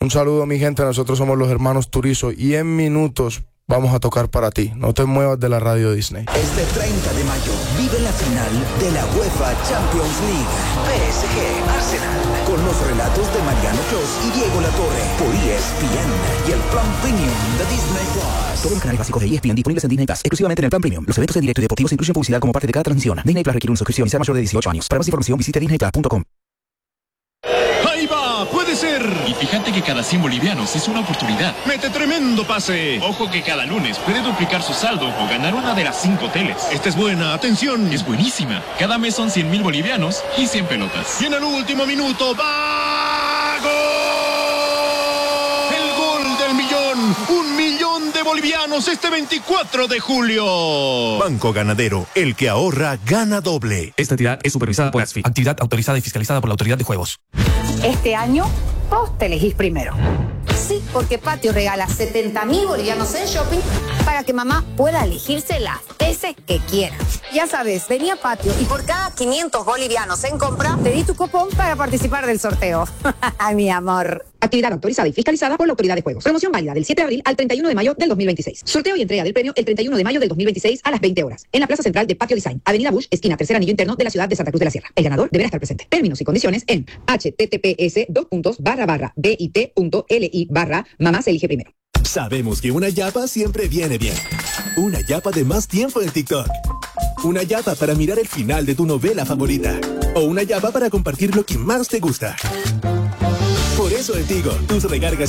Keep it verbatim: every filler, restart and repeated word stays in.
Un saludo, mi gente, nosotros somos los hermanos Turizo y en minutos vamos a tocar para ti. No te muevas de la radio Disney. Este treinta de mayo vive la final de la UEFA Champions League. P S G Arsenal. Con los relatos de Mariano Clos y Diego Latorre por E S P N y el plan premium de Disney Plus. Todos los canales básicos de E S P N disponibles en Disney Plus, exclusivamente en el plan premium. Los eventos en directo y deportivos incluyen publicidad como parte de cada transmisión. Disney Plus requiere una suscripción y sea mayor de dieciocho años. Para más información visite disney plus punto com. ¡Ahí va! ¡Puede ser! Y fíjate que cada cien bolivianos es una oportunidad. ¡Mete tremendo pase! Ojo que cada lunes puede duplicar su saldo o ganar una de las cinco teles. Esta es buena, atención. Es buenísima. Cada mes son cien mil bolivianos y cien pelotas. Y en el último minuto, ¡va! ¡Gol! ¡El gol del millón! ¡Un millón de bolivianos este veinticuatro de julio! Banco Ganadero, el que ahorra, gana doble. Esta entidad es supervisada por ASFI, actividad autorizada y fiscalizada por la Autoridad de Juegos. Este año, vos te elegís primero. Sí, porque Patio regala setenta mil bolivianos en shopping Para que mamá pueda elegirse las veces que quiera. Ya sabes, vení a Patio y y por cada quinientos bolivianos en compra, pedí tu cupón para participar del sorteo. Mi amor. Actividad autorizada y fiscalizada por la Autoridad de Juegos. Promoción válida del siete de abril al treinta y uno de mayo del dos mil veintiséis. Sorteo y entrega del premio el treinta y uno de mayo del dos mil veintiséis a las veinte horas. En la Plaza Central de Patio Design, Avenida Bush, esquina Tercer Anillo Interno de la ciudad de Santa Cruz de la Sierra. El ganador deberá estar presente. Términos y condiciones en https dos puntos barra barra bit punto li barra mamá se elige primero. Sabemos que una yapa siempre viene bien. Una yapa de más tiempo en TikTok. Una yapa para mirar el final de tu novela favorita. O una yapa para compartir lo que más te gusta. Por eso en Tigo, tus recargas